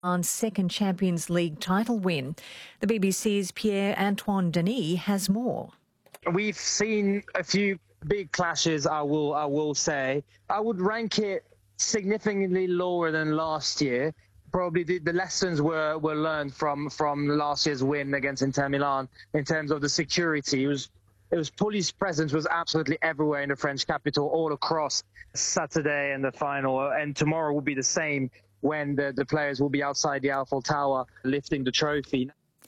On second Champions League title win. The BBC's Pierre-Antoine Denis has more. We've seen a few big clashes, I will say. I would rank it significantly lower than last year. Probably the lessons were learned from last year's win against Inter Milan in terms of the security. It was police presence was absolutely everywhere in the French capital, all across Saturday and the final, and tomorrow will be the same when the players will be outside the Eiffel Tower lifting the trophy.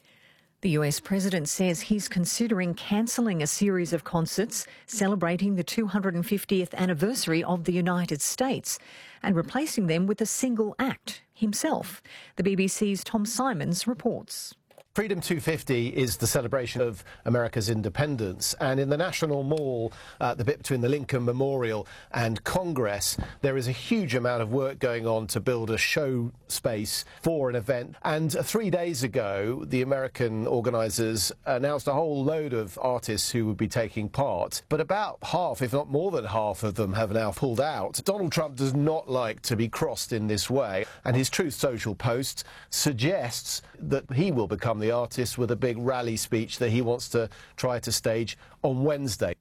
The US president says he's considering cancelling a series of concerts celebrating the 250th anniversary of the United States and replacing them with a single act, himself. The BBC's Tom Simons reports. Freedom 250 is the celebration of America's independence, and in the National Mall, the bit between the Lincoln Memorial and Congress, there is a huge amount of work going on to build a show space for an event. And 3 days ago, the American organisers announced a whole load of artists who would be taking part, but about half, if not more than half of them have now pulled out. Donald Trump does not like to be crossed in this way, and his Truth Social post suggests that he will become the artist with a big rally speech that he wants to try to stage on Wednesday.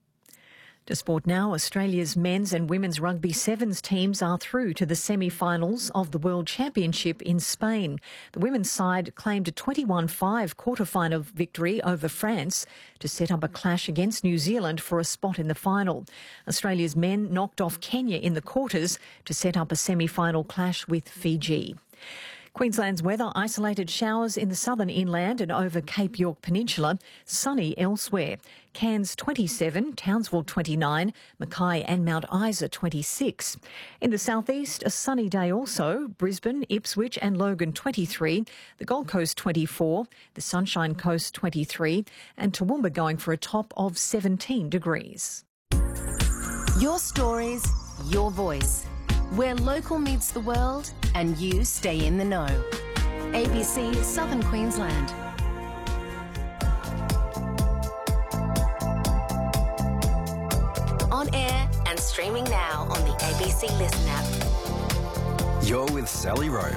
To sport now, Australia's men's and women's rugby sevens teams are through to the semi-finals of the World Championship in Spain. The women's side claimed a 21-5 quarter-final victory over France to set up a clash against New Zealand for a spot in the final. Australia's men knocked off Kenya in the quarters to set up a semi-final clash with Fiji. Queensland's weather: isolated showers in the southern inland and over Cape York Peninsula, sunny elsewhere. Cairns 27, Townsville 29, Mackay and Mount Isa 26. In the southeast, a sunny day also. Brisbane, Ipswich and Logan 23, the Gold Coast 24, the Sunshine Coast 23 and Toowoomba going for a top of 17 degrees. Your stories, your voice. Where local meets the world and you stay in the know. ABC Southern Queensland. On air and streaming now on the ABC Listen app. You're with Sally Robe.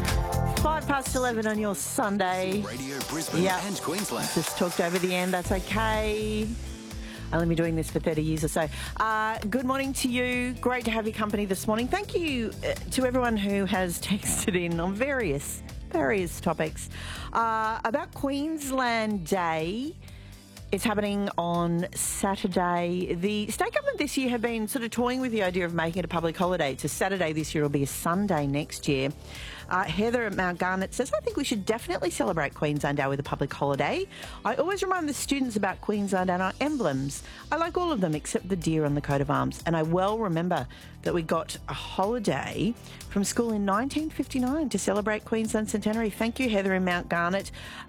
11 on your Sunday. Radio Brisbane and Queensland. Just talked over the end, that's okay. I've only been doing this for 30 years or so. Good morning to you. Great to have your company this morning. Thank you to everyone who has texted in on various topics. About Queensland Day. It's happening on Saturday. The state government this year have been sort of toying with the idea of making it a public holiday. It's a Saturday this year. It'll be a Sunday next year. Heather at Mount Garnet says, I think we should definitely celebrate Queensland Day with a public holiday. I always remind the students about Queensland and our emblems. I like all of them except the deer on the coat of arms. And I well remember that we got a holiday from school in 1959 to celebrate Queensland Centenary. Thank you, Heather in Mount Garnet.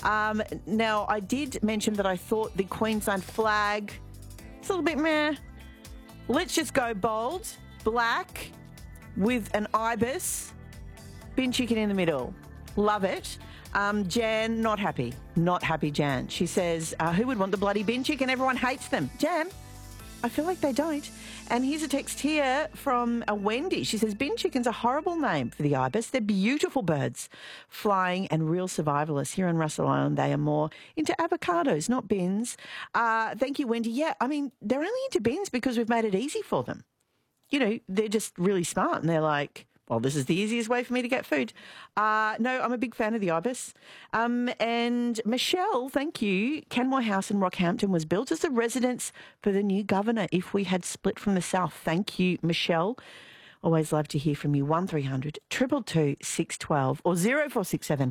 Now, I did mention that I thought the Queensland flag is a little bit meh. Let's just go bold, black, with an ibis. Bin chicken in the middle. Love it. Jan, not happy. Not happy, Jan. She says, who would want the bloody bin chicken? Everyone hates them. Jan, I feel like they don't. And here's a text here from Wendy. She says, bin chicken's a horrible name for the ibis. They're beautiful birds, flying and real survivalists. Here on Russell Island, they are more into avocados, not bins. Thank you, Wendy. Yeah, I mean, they're only into bins because we've made it easy for them. You know, they're just really smart and they're like, well, this is the easiest way for me to get food. No, I'm a big fan of the ibis. And Michelle, thank you. Canmore House in Rockhampton was built as a residence for the new governor if we had split from the south. Thank you, Michelle. Always love to hear from you. 1300 222 612 or 0467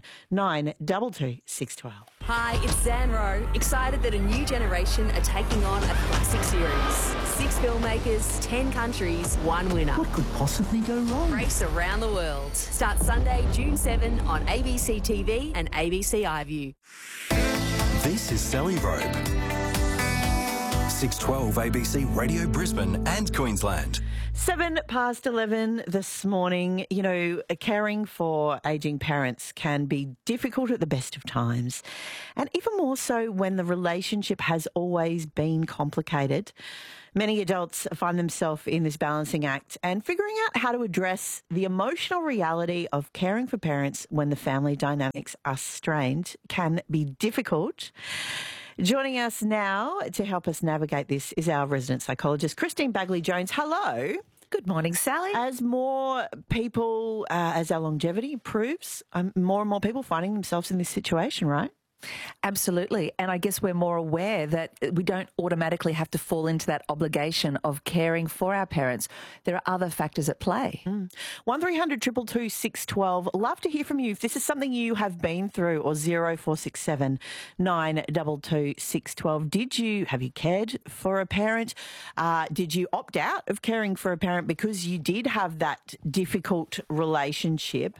922 612. Hi, it's Zan Rowe. Excited that a new generation are taking on a classic series. 6 filmmakers, 10 countries, 1 winner. What could possibly go wrong? Race around the world. Start Sunday, June 7 on ABC TV and ABC iView. This is Sally Robe. 612 ABC Radio Brisbane and Queensland. 11:07 this morning. You know, caring for ageing parents can be difficult at the best of times, and even more so when the relationship has always been complicated. Many adults find themselves in this balancing act and figuring out how to address the emotional reality of caring for parents when the family dynamics are strained can be difficult. Joining us now to help us navigate this is our resident psychologist, Christine Bagley-Jones. Hello. Good morning, Sally. As more people, as our longevity improves, more and more people finding themselves in this situation, right? Absolutely. And I guess we're more aware that we don't automatically have to fall into that obligation of caring for our parents. There are other factors at play. 1300 222 612. Love to hear from you if this is something you have been through, or 0467 922 612. Have you cared for a parent? Did you opt out of caring for a parent because you did have that difficult relationship?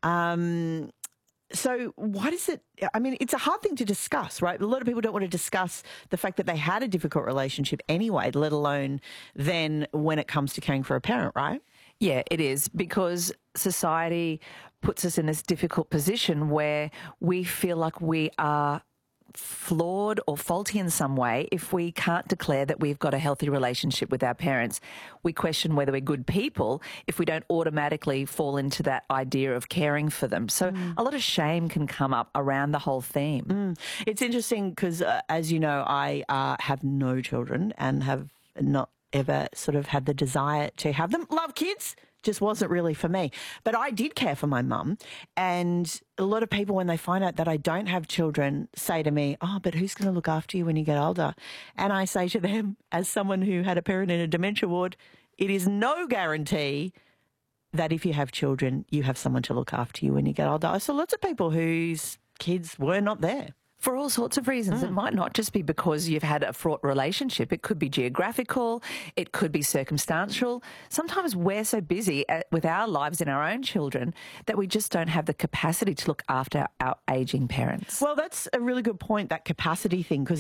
So why does it, I mean, it's a hard thing to discuss, right? A lot of people don't want to discuss the fact that they had a difficult relationship anyway, let alone then when it comes to caring for a parent, right? Yeah, it is, because society puts us in this difficult position where we feel like we are flawed or faulty in some way if we can't declare that we've got a healthy relationship with our parents. We question whether we're good people if we don't automatically fall into that idea of caring for them. So a lot of shame can come up around the whole theme. It's interesting because, as you know, I have no children and have not ever sort of had the desire to have them. Love kids, just wasn't really for me. But I did care for my mum, and a lot of people, when they find out that I don't have children, say to me, "Oh, but who's going to look after you when you get older?" And I say to them, as someone who had a parent in a dementia ward, it is no guarantee that if you have children, you have someone to look after you when you get older. I saw lots of people whose kids were not there. For all sorts of reasons. It might not just be because you've had a fraught relationship. It could be geographical. It could be circumstantial. Sometimes we're so busy with our lives and our own children that we just don't have the capacity to look after our ageing parents. Well, that's a really good point, that capacity thing, because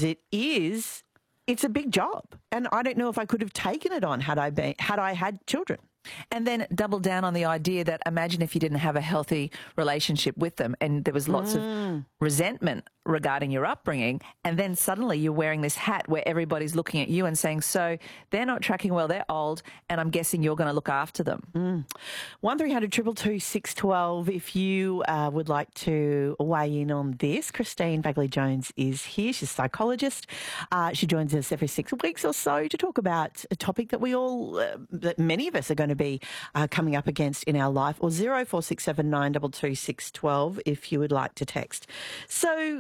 it's a big job. And I don't know if I could have taken it on had I had children. And then double down on the idea that imagine if you didn't have a healthy relationship with them and there was lots of resentment regarding your upbringing, and then suddenly you're wearing this hat where everybody's looking at you and saying, so they're not tracking well, they're old, and I'm guessing you're going to look after them. 1300 222 612 if you would like to weigh in on this. Christine Bagley-Jones is here. She's a psychologist. She joins us every 6 weeks or so to talk about a topic that that many of us are going to be coming up against in our life, or 0467 922 612 if you would like to text. So,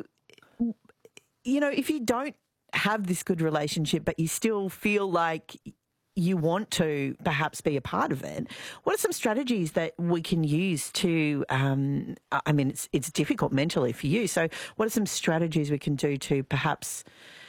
you know, if you don't have this good relationship but you still feel like you want to perhaps be a part of it, what are some strategies that we can use to, I mean, it's difficult mentally for you, so what are some strategies we can do to perhaps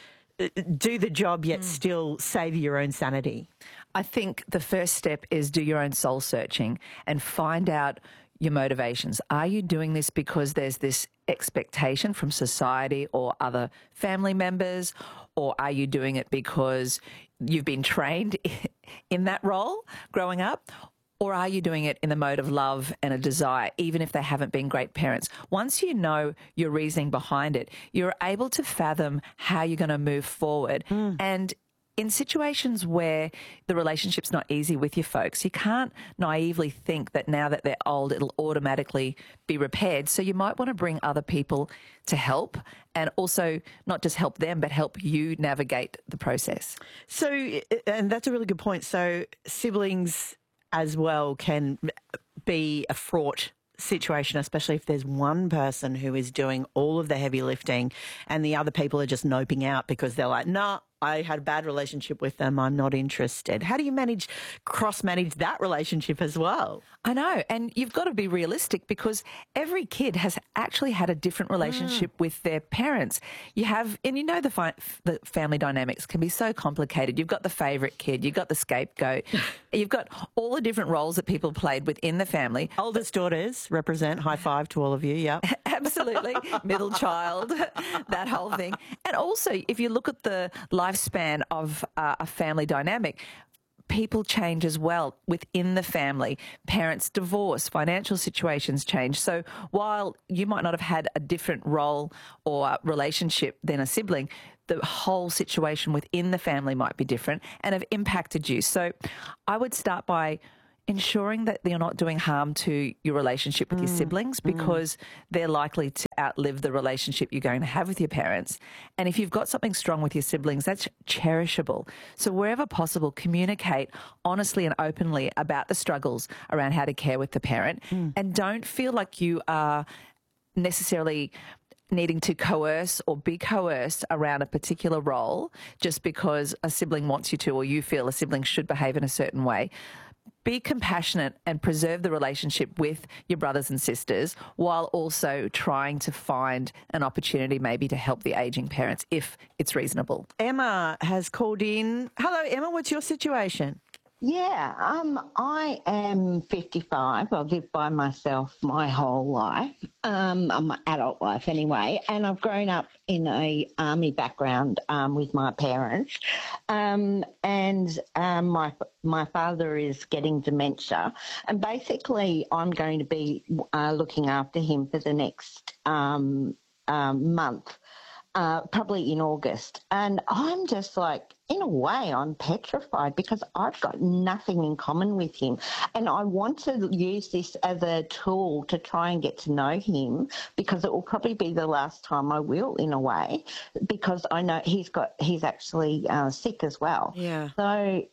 do the job yet still save your own sanity? I think the first step is do your own soul searching and find out your motivations. Are you doing this because there's this expectation from society or other family members, or are you doing it because you've been trained in that role growing up? Or are you doing it in the mode of love and a desire, even if they haven't been great parents? Once you know your reasoning behind it, you're able to fathom how you're going to move forward. And in situations where the relationship's not easy with your folks, you can't naively think that now that they're old, it'll automatically be repaired. So you might want to bring other people to help, and also not just help them, but help you navigate the process. So, and that's a really good point. So siblings as well can be a fraught situation, especially if there's one person who is doing all of the heavy lifting and the other people are just noping out because they're like, nah, I had a bad relationship with them, I'm not interested. How do you cross-manage that relationship as well? I know, and you've got to be realistic because every kid has actually had a different relationship with their parents. You have, and you know the family dynamics can be so complicated. You've got the favourite kid, you've got the scapegoat, you've got all the different roles that people played within the family. Oldest daughters represent, high five to all of you, yeah. Absolutely. Middle child, that whole thing. And also, if you look at the lifespan of a family dynamic, people change as well within the family. Parents divorce, financial situations change. So while you might not have had a different role or relationship than a sibling, the whole situation within the family might be different and have impacted you. So I would start by ensuring that you're not doing harm to your relationship with your siblings, because they're likely to outlive the relationship you're going to have with your parents. And if you've got something strong with your siblings, that's cherishable. So wherever possible, communicate honestly and openly about the struggles around how to care with the parent, and don't feel like you are necessarily needing to coerce or be coerced around a particular role just because a sibling wants you to, or you feel a sibling should behave in a certain way. Be compassionate and preserve the relationship with your brothers and sisters, while also trying to find an opportunity maybe to help the ageing parents if it's reasonable. Emma has called in. Hello, Emma. What's your situation? Yeah, I am 55. I've lived by myself my whole life, my adult life anyway, and I've grown up in a army background with my parents, and my father is getting dementia, and basically I'm going to be looking after him for the next month. Probably in August. And I'm just like, in a way, I'm petrified because I've got nothing in common with him. And I want to use this as a tool to try and get to know him, because it will probably be the last time I will, in a way, because I know he's actually sick as well. Yeah. So,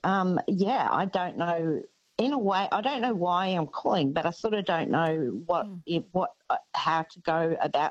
I don't know. In a way, I don't know why I'm calling, but I sort of don't know how to go about